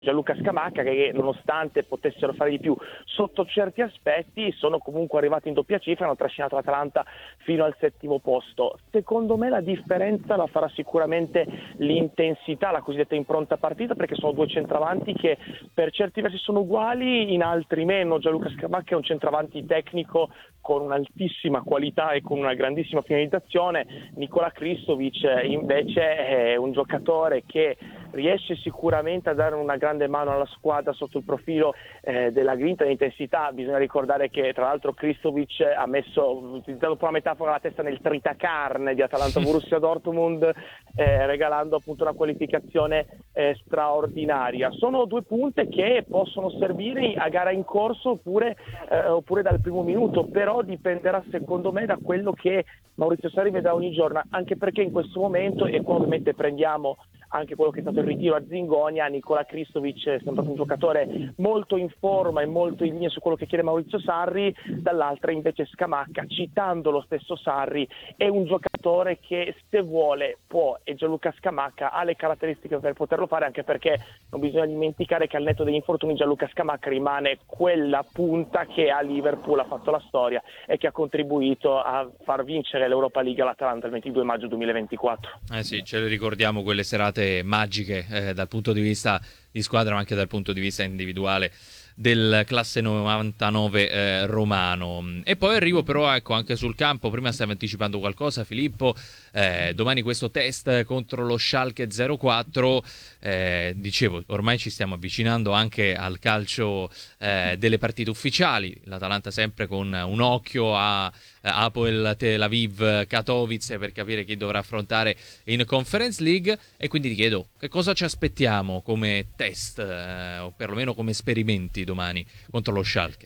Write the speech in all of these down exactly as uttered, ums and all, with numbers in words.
Gianluca Scamacca, che nonostante potessero fare di più sotto certi aspetti sono comunque arrivati in doppia cifra e hanno trascinato l'Atalanta fino al settimo posto. Secondo me la differenza la farà sicuramente l'intensità, la cosiddetta impronta partita, perché sono due centravanti che per certi versi sono uguali, in altri meno. Gianluca Scamacca è un centravanti tecnico con un'altissima qualità e con una grandissima finalizzazione. Nikola Kristovic invece è un giocatore che riesce sicuramente a dare una grande mano alla squadra sotto il profilo eh, della grinta e dell'intensità. Bisogna ricordare che tra l'altro Kristovic ha messo, utilizzando un po' la metafora, la testa nel tritacarne di Atalanta Borussia Dortmund, eh, regalando appunto una qualificazione eh, straordinaria. Sono due punte che possono servire a gara in corso oppure, eh, oppure dal primo minuto, però dipenderà secondo me da quello che Maurizio Sarri vedrà ogni giorno, anche perché in questo momento, e qua ovviamente prendiamo anche quello che è stato il ritiro a Zingonia, Nikola Kristovic è sembrato un giocatore molto in forma e molto in linea su quello che chiede Maurizio Sarri, dall'altra invece Scamacca, citando lo stesso Sarri, è un giocatore che se vuole può, e Gianluca Scamacca ha le caratteristiche per poterlo fare, anche perché non bisogna dimenticare che al netto degli infortuni Gianluca Scamacca rimane quella punta che a Liverpool ha fatto la storia e che ha contribuito a far vincere l'Europa League all'Atalanta il ventidue maggio duemilaventiquattro. Eh sì, ce le ricordiamo quelle serate magiche eh, dal punto di vista di squadra ma anche dal punto di vista individuale del classe novantanove eh, romano. E poi arrivo però ecco anche sul campo, prima stavi anticipando qualcosa Filippo, eh, domani questo test contro lo Schalke zero quattro, eh, dicevo ormai ci stiamo avvicinando anche al calcio eh, delle partite ufficiali, l'Atalanta sempre con un occhio a Apoel Tel Aviv Katowice per capire chi dovrà affrontare in Conference League, e quindi ti chiedo che cosa ci aspettiamo come test eh, o perlomeno come esperimenti domani contro lo Schalke.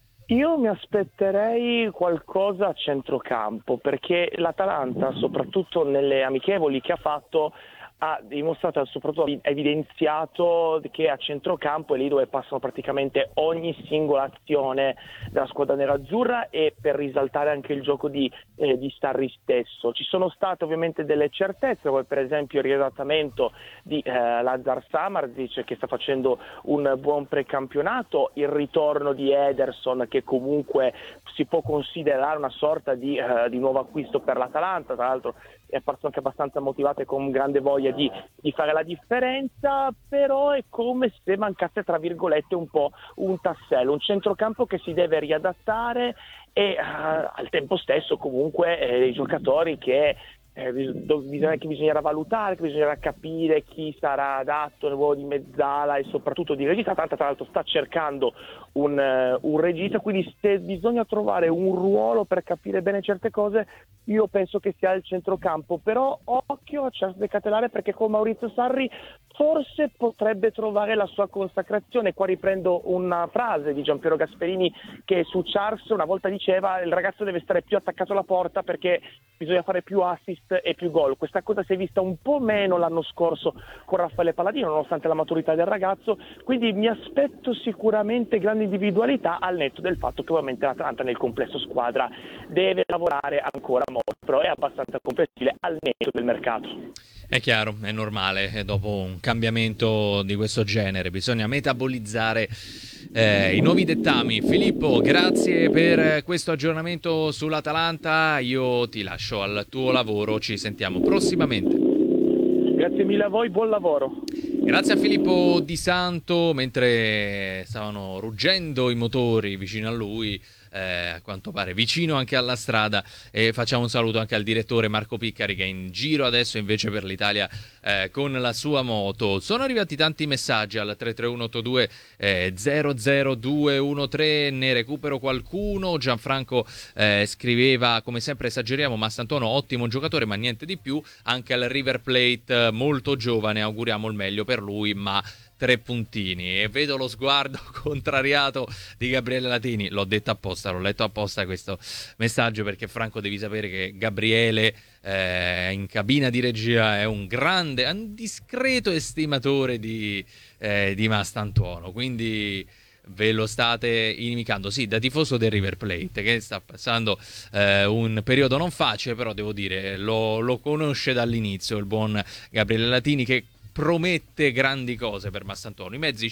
Io mi aspetterei qualcosa a centrocampo, perché l'Atalanta soprattutto nelle amichevoli che ha fatto ha dimostrato, soprattutto ha evidenziato che a centrocampo è lì dove passano praticamente ogni singola azione della squadra nerazzurra, e per risaltare anche il gioco di, eh, di Sarri stesso. Ci sono state ovviamente delle certezze, come per esempio il riadattamento di eh, Lazar Samardzic, che sta facendo un buon precampionato, il ritorno di Ederson, che comunque si può considerare una sorta di, eh, di nuovo acquisto per l'Atalanta, tra l'altro è apparso anche abbastanza motivato e con grande voglia di, di fare la differenza, però è come se mancasse tra virgolette un po' un tassello, un centrocampo che si deve riadattare e uh, al tempo stesso comunque eh, i giocatori che eh, bisogna, che bisognerà valutare, che bisognerà capire chi sarà adatto nel ruolo di mezzala e soprattutto di regista. Tanto tra l'altro sta cercando un, uh, un regista, quindi se bisogna trovare un ruolo per capire bene certe cose, io penso che sia il centrocampo, però occhio a Charles De Ketelaere, perché con Maurizio Sarri forse potrebbe trovare la sua consacrazione. Qua riprendo una frase di Giampiero Gasperini che su Charles una volta diceva: il ragazzo deve stare più attaccato alla porta perché bisogna fare più assist e più gol. Questa cosa si è vista un po' meno l'anno scorso con Raffaele Palladino, nonostante la maturità del ragazzo, quindi mi aspetto sicuramente grande individualità, al netto del fatto che ovviamente l'Atalanta nel complesso squadra deve lavorare ancora molto, però è abbastanza comprensibile al netto del mercato. È chiaro, è normale, dopo un cambiamento di questo genere bisogna metabolizzare eh, i nuovi dettami. Filippo, grazie per questo aggiornamento sull'Atalanta, io ti lascio al tuo lavoro, ci sentiamo prossimamente. Grazie mille a voi, buon lavoro. Grazie a Filippo Di Santo, mentre stavano ruggendo i motori vicino a lui, eh, a quanto pare vicino anche alla strada, e facciamo un saluto anche al direttore Marco Piccari che è in giro adesso invece per l'Italia eh, con la sua moto. Sono arrivati tanti messaggi al tre tre uno otto due zero zero due uno tre, ne recupero qualcuno. Gianfranco eh, scriveva: come sempre esageriamo, ma Sant'Antonio ottimo giocatore ma niente di più, anche al River Plate molto giovane, auguriamo il meglio per lui, ma tre puntini. E vedo lo sguardo contrariato di Gabriele Latini, l'ho detto apposta, l'ho letto apposta questo messaggio, perché Franco devi sapere che Gabriele eh, in cabina di regia è un grande, un discreto estimatore di, eh, di Mastantuono, quindi ve lo state inimicando. Sì, da tifoso del River Plate che sta passando eh, un periodo non facile, però devo dire lo, lo conosce dall'inizio il buon Gabriele Latini, che promette grandi cose per Mastrantonio. I mezzi